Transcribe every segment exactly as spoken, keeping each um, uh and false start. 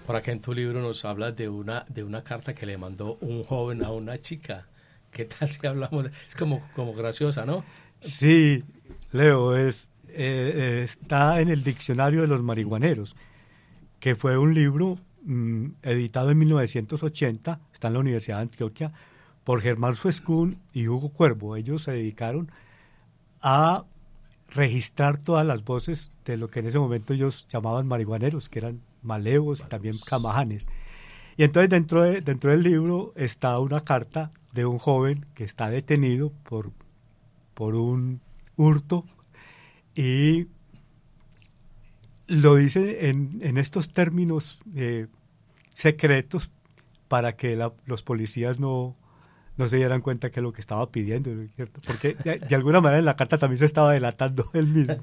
Por acá en tu libro nos hablas de una, de una carta que le mandó un joven a una chica. ¿Qué tal si hablamos? De, es como, como graciosa, ¿no? Sí, Leo, es, eh, eh, está en el Diccionario de los Marihuaneros, que fue un libro mmm, editado en mil novecientos ochenta, está en la Universidad de Antioquia, por Germán Suescún y Hugo Cuervo. Ellos se dedicaron a registrar todas las voces de lo que en ese momento ellos llamaban marihuaneros, que eran malevos y también camajanes. Y entonces dentro, de, dentro del libro está una carta de un joven que está detenido por, por un hurto y lo dice en, en estos términos eh, secretos para que la, los policías no, no se dieran cuenta que es lo que estaba pidiendo, ¿cierto? Porque de, de alguna manera en la carta también se estaba delatando él mismo.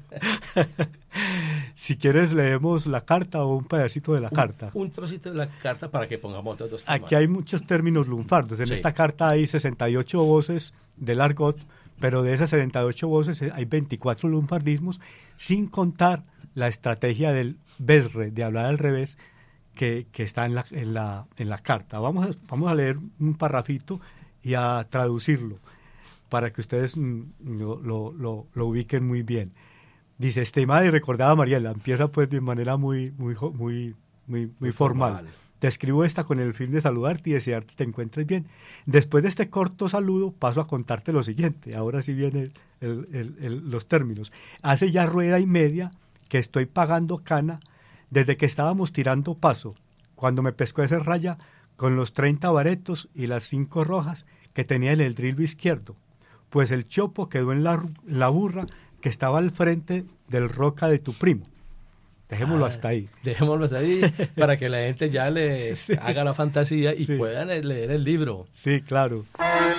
Si quieres leemos la carta o un pedacito de la un, carta. Un trocito de la carta para que pongamos los dos temas. Aquí hay muchos términos lunfardos. En sí. esta carta hay sesenta y ocho voces del argot, pero de esas sesenta y ocho voces hay veinticuatro lunfardismos, sin contar la estrategia del besre, de hablar al revés, que, que está en la, en, la, en la carta. Vamos a, vamos a leer un parrafito y a traducirlo para que ustedes mm, lo, lo, lo, lo ubiquen muy bien. Dice, estimada y recordada Mariela, empieza pues de manera muy, muy, muy, muy, muy, muy formal. formal. Te escribo esta con el fin de saludarte y desearte que te encuentres bien. Después de este corto saludo paso a contarte lo siguiente. Ahora sí vienen el, el, el, los términos. Hace ya rueda y media que estoy pagando cana desde que estábamos tirando paso, cuando me pescó ese raya con los treinta baretos y las cinco rojas que tenía en el drillo izquierdo, pues el chopo quedó en la, la burra que estaba al frente del roca de tu primo. Dejémoslo ah, hasta ahí. Dejémoslo hasta ahí para que la gente ya le sí. haga la fantasía y sí. puedan leer el libro. Sí, claro.